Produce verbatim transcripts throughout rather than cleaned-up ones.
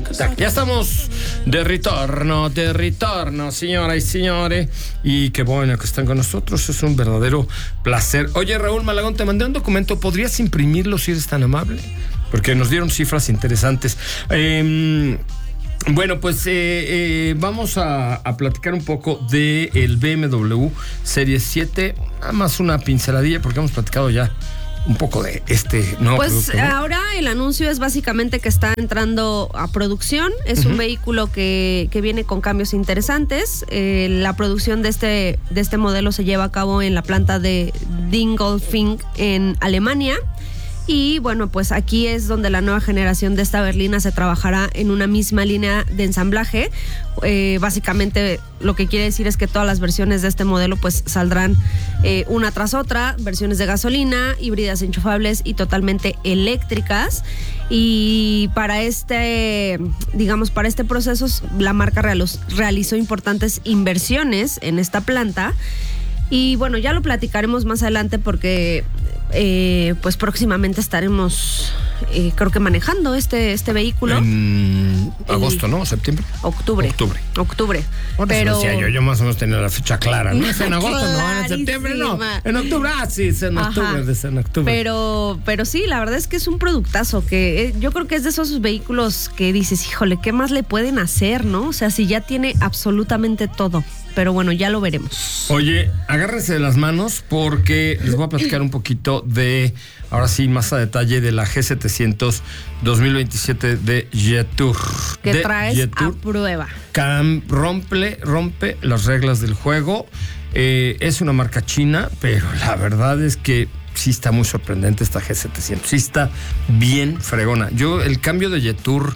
tac. Ya estamos de retorno, de retorno, señoras y señores. Y qué bueno que están con nosotros. Es un verdadero placer. Oye, Raúl Malagón, te mandé un documento. ¿Podrías imprimirlo si eres tan amable? Porque nos dieron cifras interesantes. Eh, bueno, pues eh, eh, vamos a, a platicar un poco del B M W Serie siete. Nada más una pinceladilla porque hemos platicado ya un poco de este nuevo pues producto, ¿no? Ahora el anuncio es básicamente que está entrando a producción. Es uh-huh. un vehículo que, que viene con cambios interesantes. Eh, la producción de este, de este modelo se lleva a cabo en la planta de Dingolfing en Alemania. Y bueno, pues aquí es donde la nueva generación de esta berlina se trabajará en una misma línea de ensamblaje. Eh, básicamente lo que quiere decir es que todas las versiones de este modelo pues saldrán eh, una tras otra, versiones de gasolina, híbridas enchufables y totalmente eléctricas. Y para este, digamos, para este proceso la marca realizó importantes inversiones en esta planta. Y bueno, ya lo platicaremos más adelante porque eh, pues próximamente estaremos, eh, creo que manejando este, este vehículo. En agosto, ¿no? ¿Septiembre? Octubre. Octubre. Octubre. Bueno, pero decía yo, yo más o menos tenía la fecha clara, ¿no? Es en agosto, no, en septiembre, no. En octubre, ah, sí, es en octubre, es en octubre. Pero, pero sí, la verdad es que es un productazo que eh, yo creo que es de esos vehículos que dices, híjole, ¿qué más le pueden hacer, no? O sea, si ya tiene absolutamente todo. Pero bueno, ya lo veremos. Oye, agárrense de las manos porque les voy a platicar un poquito de, ahora sí, más a detalle, de la G setecientos dos mil veintisiete de Jetour. Que de traes Jetour. a prueba. Cam, rompe, rompe las reglas del juego. Eh, es una marca china, pero la verdad es que sí está muy sorprendente esta G setecientos. Sí está bien fregona. Yo, el cambio de Jetour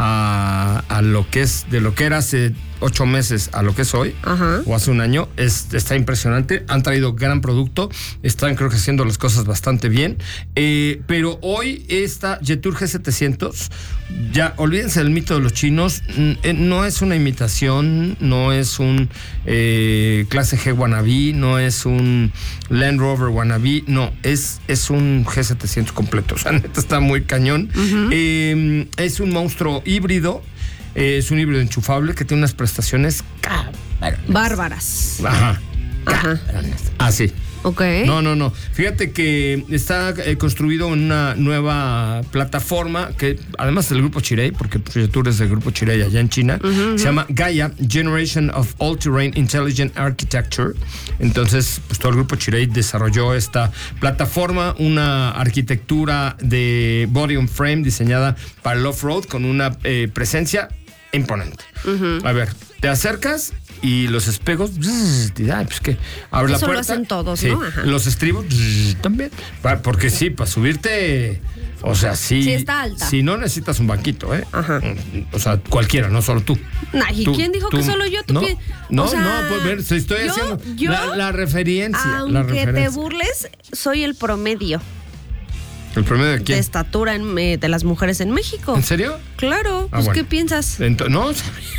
a, a lo que es, de lo que era hace ocho meses a lo que es hoy, ajá, o hace un año, es, está impresionante. Han traído gran producto, están creo que haciendo las cosas bastante bien, eh, pero hoy esta Jetour G setecientos, ya olvídense del mito de los chinos, no es una imitación, no es un eh, clase G wannabe, no es un Land Rover wannabe, no, es, es un G setecientos completo, o sea, neta está muy cañón. Uh-huh. eh, es un monstruo híbrido. Es un híbrido enchufable que tiene unas prestaciones cabronas. Bárbaras. Ajá. Ajá. Ah, sí. Ok. No, no, no. Fíjate que está eh, construido en una nueva plataforma que, además del grupo Chery, porque Jetour es del grupo Chery allá en China, uh-huh, se llama Gaia, Generation of All-Terrain Intelligent Architecture. Entonces, pues todo el grupo Chery desarrolló esta plataforma, una arquitectura de body on frame diseñada para el off-road con una eh, presencia imponente. Uh-huh. A ver, te acercas y los espejos, ay, pues que abre la puerta. Eso lo hacen todos, sí, ¿no? Ajá. Los estribos también. Porque sí, para subirte, o sea, sí. Sí está alta. Si no necesitas un banquito, ¿eh? Ajá. O sea, cualquiera, no solo tú. Ay, ¿y tú, quién dijo tú, que solo yo? ¿Tú no, qué? no, o sea, no, pues ver, estoy yo, haciendo yo, la, la referencia. Aunque la referencia. te burles, soy el promedio. ¿El promedio de quién? De estatura en, eh, de las mujeres en México. ¿En serio? Claro, Ah, pues bueno. ¿qué piensas? Ento- no,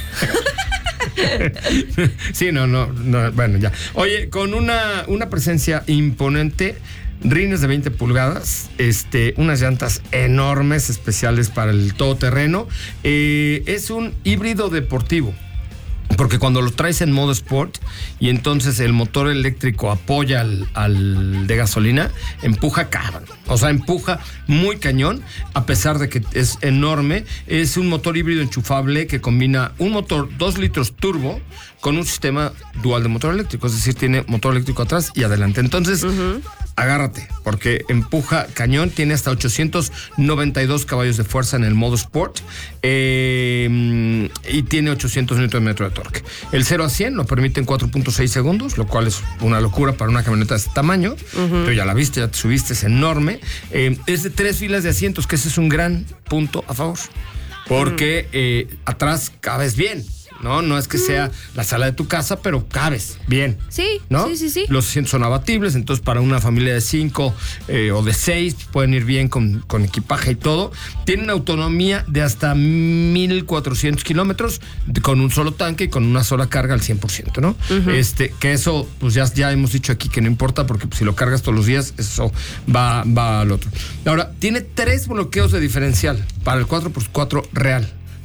sí, no, no, no, bueno, ya. Oye, con una, una presencia imponente, rines de veinte pulgadas, este, unas llantas enormes, especiales para el todoterreno. Eh, es un híbrido deportivo. Porque cuando lo traes en modo sport y entonces el motor eléctrico apoya al, al de gasolina, empuja cabrón. O sea, empuja muy cañón, a pesar de que es enorme. Es un motor híbrido enchufable que combina un motor dos litros turbo con un sistema dual de motor eléctrico. Es decir, tiene motor eléctrico atrás y adelante. Entonces, uh-huh, agárrate, porque empuja cañón. Tiene hasta ochocientos noventa y dos caballos de fuerza en el modo sport eh, y tiene ochocientos newton metros de torque. El cero a cien lo permite en cuatro punto seis segundos, lo cual es una locura para una camioneta de este tamaño. Uh-huh. Pero ya la viste, ya te subiste, es enorme. Eh, es de tres filas de asientos, que ese es un gran punto a favor, porque uh-huh, eh, atrás cabes bien. No, no es que sea la sala de tu casa, pero cabes bien. Sí, ¿no? sí, sí, sí. Los asientos son abatibles, entonces para una familia de cinco eh, o de seis pueden ir bien con, con equipaje y todo. Tienen autonomía de hasta mil cuatrocientos kilómetros con un solo tanque y con una sola carga al cien por ciento, ¿no? Uh-huh. Este, que eso, pues ya, ya hemos dicho aquí que no importa, porque pues, si lo cargas todos los días, eso va, va al otro. Ahora, tiene tres bloqueos de diferencial para el cuatro por cuatro real.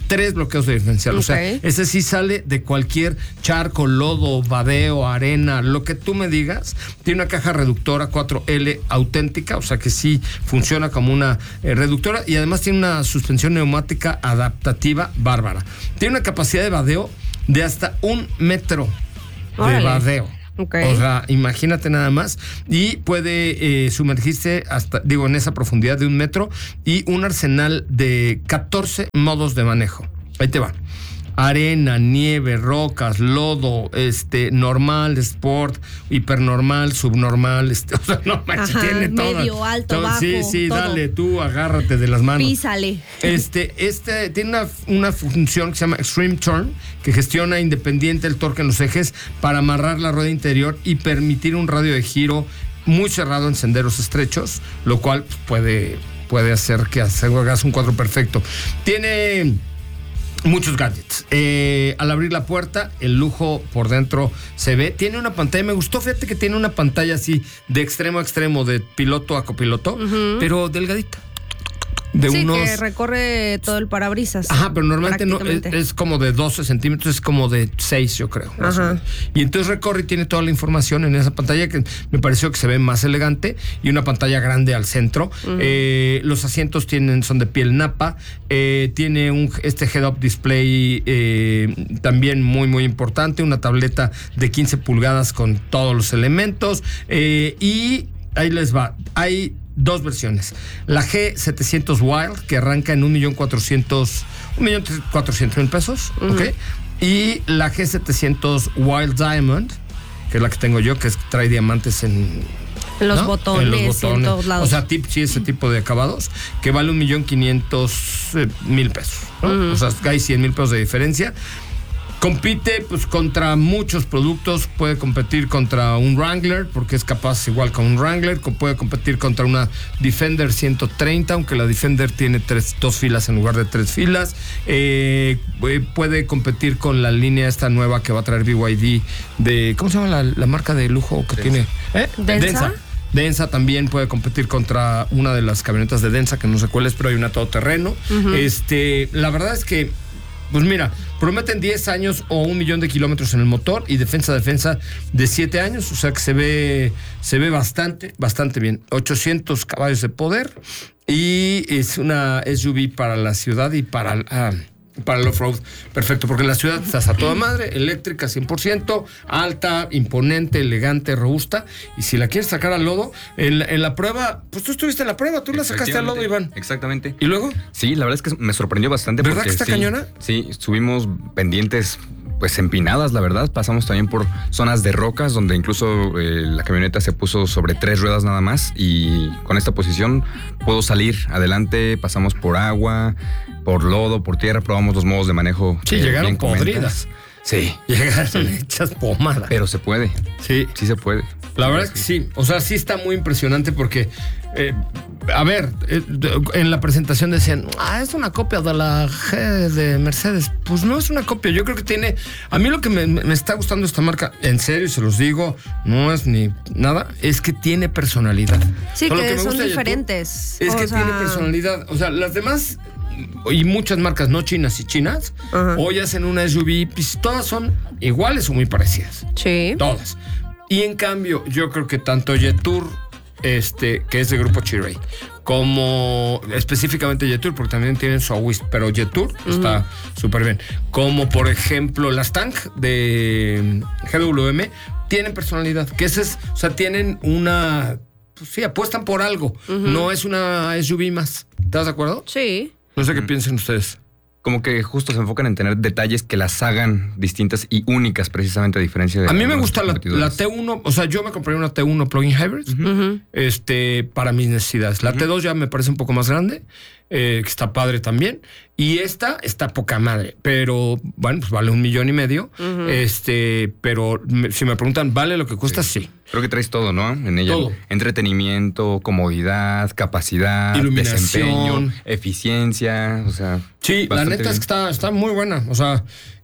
tres bloqueos de diferencial. Okay. O sea, ese sí sale de cualquier charco, lodo, vadeo, arena, lo que tú me digas. Tiene una caja reductora cuatro L auténtica, o sea que sí funciona como una eh, reductora, y además tiene una suspensión neumática adaptativa bárbara. Tiene una capacidad de vadeo de hasta un metro Órale. de vadeo. Okay. O sea, imagínate nada más. Y puede eh, sumergirse hasta, digo, en esa profundidad de un metro, y un arsenal de catorce modos de manejo. Ahí te va. Arena, nieve, rocas, lodo, este, normal, sport, hipernormal, subnormal, este, o sea, no manches, tiene todo. Medio, alto, todo, bajo. Sí, sí, todo. Dale, tú agárrate de las manos. Písale. Este, este tiene una, una función que se llama Extreme Turn, que gestiona independiente el torque en los ejes para amarrar la rueda interior y permitir un radio de giro muy cerrado en senderos estrechos, lo cual puede, puede hacer que hagas un cuadro perfecto. Tiene muchos gadgets. Eh, al abrir la puerta, el lujo por dentro se ve. Tiene una pantalla, me gustó, fíjate que tiene una pantalla así de extremo a extremo, de piloto a copiloto, uh-huh. pero delgadita. De sí, unos... que recorre todo el parabrisas. Ajá, pero normalmente no es, es como de doce centímetros, es como de seis, yo creo. Ajá. Y entonces recorre y tiene toda la información en esa pantalla, que me pareció que se ve más elegante, y una pantalla grande al centro. Uh-huh. Eh, los asientos tienen, son de piel napa. Eh, tiene un este head-up display eh, también muy, muy importante. Una tableta de quince pulgadas con todos los elementos. Eh, y ahí les va. Hay dos versiones. La G setecientos Wild, que arranca en un millón cuatrocientos mil pesos, uh-huh. ¿ok? Y la G setecientos Wild Diamond, que es la que tengo yo, que es, trae diamantes en... En los, ¿no? botones, en los botones, en todos lados. O sea, tip, sí, ese tipo de acabados, que vale un millón quinientos mil pesos, ¿no? Uh-huh. O sea, hay cien mil pesos de diferencia. Compite pues contra muchos productos, puede competir contra un Wrangler, porque es capaz igual con un Wrangler, puede competir contra una Defender ciento treinta, aunque la Defender tiene tres, dos filas en lugar de tres filas. Eh, puede competir con la línea esta nueva que va a traer B Y D de, ¿cómo se llama la, la marca de lujo que Densa. tiene? ¿Eh? Densa. Densa. Densa también puede competir contra una de las camionetas de Densa, que no sé cuál es, pero hay una todoterreno. Uh-huh. Este, la verdad es que, pues mira, prometen diez años o un millón de kilómetros en el motor, y defensa defensa de siete años, o sea que se ve, se ve bastante, bastante bien. ochocientos caballos de poder, y es una S U V para la ciudad y para... Uh, para el off-road, perfecto, porque en la ciudad estás a toda madre, eléctrica cien por ciento, alta, imponente, elegante, robusta, y si la quieres sacar al lodo, en, en la prueba, pues tú estuviste en la prueba, tú la sacaste al lodo, Iván. Exactamente. ¿Y luego? Sí, la verdad es que me sorprendió bastante. ¿Verdad porque que está sí, cañona? Sí, subimos pendientes pues empinadas, la verdad. Pasamos también por zonas de rocas, donde incluso eh, la camioneta se puso sobre tres ruedas nada más, y con esta posición puedo salir adelante. Pasamos por agua, por lodo, por tierra, probamos los modos de manejo. Sí, llegaron podridas. Sí. Llegaron hechas pomada. Pero se puede. Sí. Sí se puede. La verdad es que sí. O sea, sí está muy impresionante porque, eh, a ver, eh, en la presentación decían, ah, es una copia de la G de Mercedes. Pues no es una copia. Yo creo que tiene... A mí lo que me, me está gustando esta marca, en serio, se los digo, no es ni nada, es que tiene personalidad. Sí, que, que son diferentes. Es o que sea... tiene personalidad. O sea, las demás... y muchas marcas no chinas y chinas, uh-huh. hoy hacen una S U V, pues todas son iguales o muy parecidas. Sí. Todas. Y en cambio, yo creo que tanto Jetour, este, que es de grupo Chery, como específicamente Jetour, porque también tienen su Awist, pero Jetour uh-huh. está súper bien. Como por ejemplo las Tank de G W M, tienen personalidad, que ese es, o sea, tienen una, pues sí, apuestan por algo. Uh-huh. No es una S U V más. ¿Estás de acuerdo? Sí. No sé qué piensan ustedes. Como que justo se enfocan en tener detalles que las hagan distintas y únicas, precisamente a diferencia de... A mí me gusta la, la T uno, o sea, yo me compré una T uno plug-in hybrid uh-huh. este, para mis necesidades. La uh-huh. T dos ya me parece un poco más grande, eh, que está padre también. Y esta está poca madre, pero bueno, pues vale un millón y medio. Uh-huh. Este, pero me, si me preguntan, ¿vale lo que cuesta? Sí. sí. Creo que traes todo, ¿no? En ella. Todo. Entretenimiento, comodidad, capacidad, desempeño, eficiencia, o sea... Sí, la neta bien. es que está, está muy buena. O sea,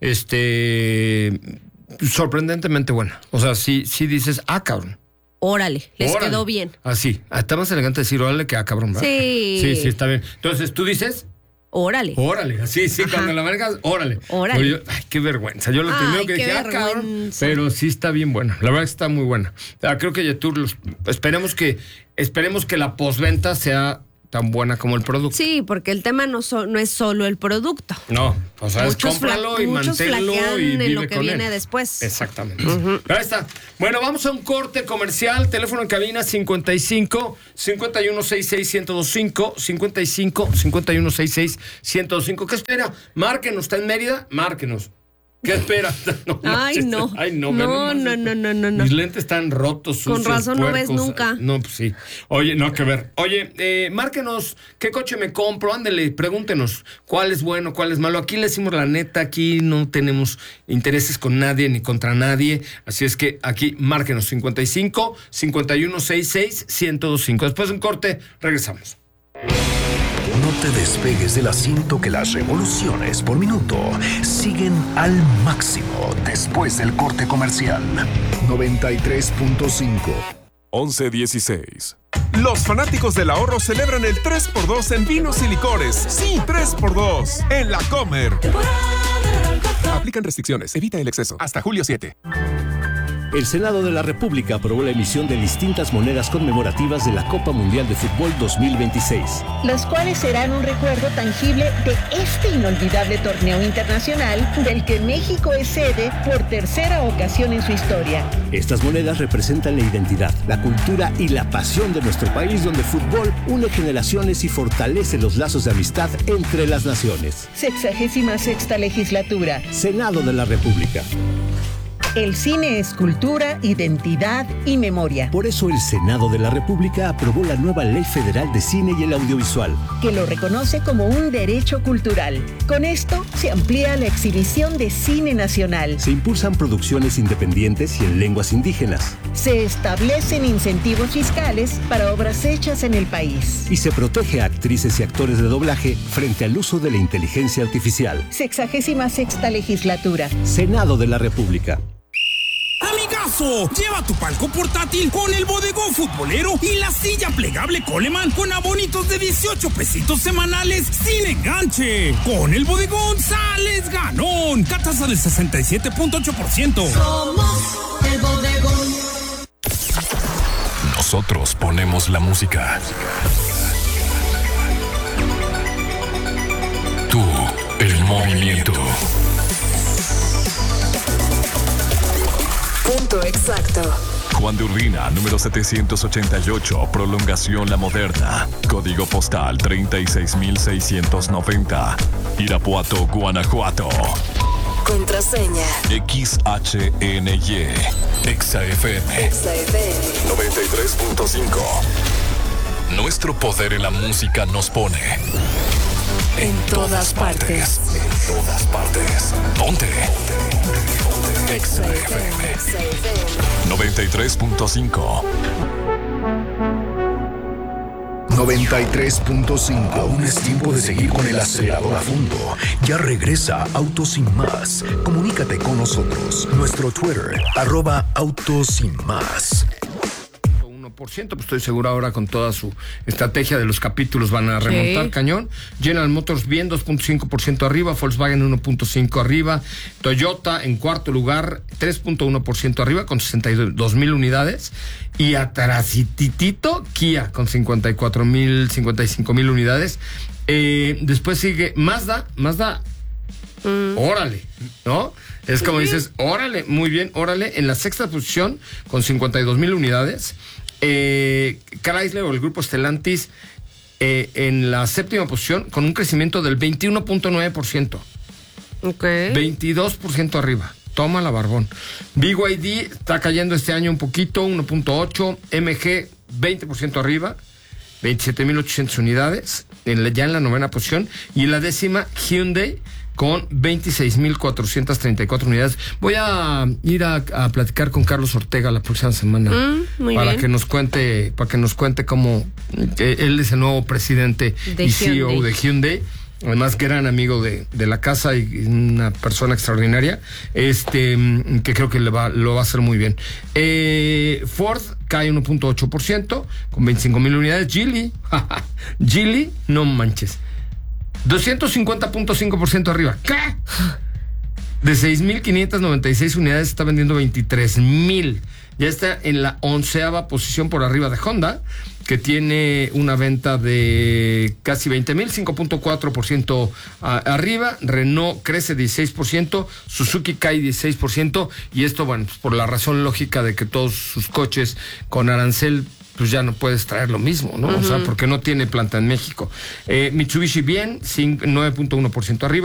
este... sorprendentemente buena. O sea, sí, sí dices, ah, cabrón. Órale, les órale. quedó bien. Así, está más elegante decir órale que ah, cabrón, ¿verdad? Sí. Sí, sí, está bien. Entonces, tú dices... Órale. Órale, así, sí, Ajá. cuando la manejas, órale. Órale. Yo, ay, qué vergüenza. Yo lo Ay, primero que qué dije, ah, cabrón, vergüenza. pero sí está bien buena. La verdad que está muy buena. O sea, creo que Yetur, los, esperemos que esperemos que la postventa sea tan buena como el producto. Sí, porque el tema no, so- no es solo el producto. No, o sea, es Muchos cómpralo fla- y muchos manténlo flaquean y vive en lo que con viene él. después. Exactamente. Pero ahí está. Bueno, vamos a un corte comercial. Teléfono en cabina cincuenta y cinco, cincuenta y uno sesenta y seis, ciento veinticinco, cincuenta y cinco, cincuenta y uno sesenta y seis, ciento veinticinco. ¿Qué espera? Márquenos. ¿Está en Mérida? Márquenos. ¿Qué espera? No, Ay, manches. no. Ay, no. No, menos no, mal. no, no, no, no. Mis lentes están rotos, Con sucios, razón no ves puercos. nunca. No, pues sí. Oye, no, que ver. Oye, eh, márquenos qué coche me compro. Ándele, pregúntenos cuál es bueno, cuál es malo. Aquí le decimos la neta, aquí no tenemos intereses con nadie ni contra nadie. Así es que aquí márquenos cincuenta y cinco, cincuenta y uno sesenta y seis, ciento veinticinco. Después de un corte, regresamos. No te despegues del asiento, que las revoluciones por minuto siguen al máximo después del corte comercial. noventa y tres punto cinco. once dieciséis. Los fanáticos del ahorro celebran el tres por dos en vinos y licores. Sí, tres por dos en La Comer. Aplican restricciones. Evita el exceso. Hasta julio siete. El Senado de la República aprobó la emisión de distintas monedas conmemorativas de la Copa Mundial de Fútbol dos mil veintiséis. Los cuales serán un recuerdo tangible de este inolvidable torneo internacional del que México es sede por tercera ocasión en su historia. Estas monedas representan la identidad, la cultura y la pasión de nuestro país, donde el fútbol une generaciones y fortalece los lazos de amistad entre las naciones. Sexagésima sexta legislatura. Senado de la República. El cine es cultura, identidad y memoria, Por eso el Senado de la República aprobó la nueva Ley Federal de Cine y el Audiovisual. que lo reconoce como un derecho cultural. Con esto se amplía la exhibición de cine nacional. Se impulsan producciones independientes y en lenguas indígenas. Se establecen incentivos fiscales para obras hechas en el país. Y se protege a actrices y actores de doblaje frente al uso de la inteligencia artificial. Sexagésima sexta legislatura. Senado de la República. ¡Amigazo! Lleva tu palco portátil con el bodegón futbolero y la silla plegable Coleman con abonitos de dieciocho pesitos semanales sin enganche. Con el bodegón sales ganón. Catasa del sesenta y siete punto ocho por ciento. Somos el bodegón. Nosotros ponemos la música. Tú, el movimiento. Punto exacto. Juan de Urbina, número setecientos ochenta y ocho, prolongación La Moderna. Código postal treinta y seis mil seiscientos noventa. Irapuato, Guanajuato. Contraseña. X H N Y. Exa F M. Exa F M. noventa y tres punto cinco. Nuestro poder en la música nos pone En todas partes. En todas partes. Ponte. Exa F M. Exa F M. noventa y tres punto cinco. noventa y tres punto cinco. Aún es tiempo de seguir con el acelerador a fondo. Ya regresa Autos Sin Más. Comunícate con nosotros. Nuestro Twitter, arroba Autos Sin Más. uno por ciento, pues estoy seguro ahora con toda su estrategia de los capítulos van a remontar Sí. cañón. General Motors bien dos punto cinco por ciento arriba, Volkswagen uno punto cinco arriba, Toyota en cuarto lugar tres punto uno por ciento arriba con sesenta y dos mil unidades y atrasititito Kia con cincuenta y cuatro mil, cincuenta y cinco mil unidades. Eh, después sigue Mazda, Mazda, mm. órale, ¿no? Es como dices, órale, muy bien, órale, en la sexta posición con cincuenta y dos mil unidades. Eh, Chrysler o el grupo Stellantis eh, en la séptima posición con un crecimiento del veintiuno punto nueve por ciento. Ok. veintidós por ciento arriba. Toma la barbón. B Y D está cayendo este año un poquito, uno punto ocho. M G, veinte por ciento arriba, veintisiete mil ochocientas unidades, en la, ya en la novena posición. Y en la décima, Hyundai, con veintiséis mil cuatrocientas treinta y cuatro unidades. Voy a ir a, a platicar con Carlos Ortega la próxima semana Mm, muy para bien. que nos cuente, para que nos cuente cómo eh, él es el nuevo presidente De y C E O Hyundai. de Hyundai. Además, gran amigo de, de la casa y una persona extraordinaria, este que creo que le va, lo va a hacer muy bien. Eh, Ford cae uno punto ocho por ciento con veinticinco mil unidades. Geely, Geely, no manches. doscientos cincuenta punto cinco por ciento arriba. ¿Qué? De seis mil quinientas noventa y seis unidades está vendiendo veintitrés mil. Ya está en la onceava posición por arriba de Honda, que tiene una venta de casi veinte mil, cinco punto cuatro por ciento arriba. Renault crece dieciséis por ciento, Suzuki cae dieciséis por ciento, y esto, bueno, pues por la razón lógica de que todos sus coches con arancel pues ya no puedes traer lo mismo, ¿no? Uh-huh. O sea, porque no tiene planta en México. Eh, Mitsubishi bien, nueve punto uno por ciento arriba.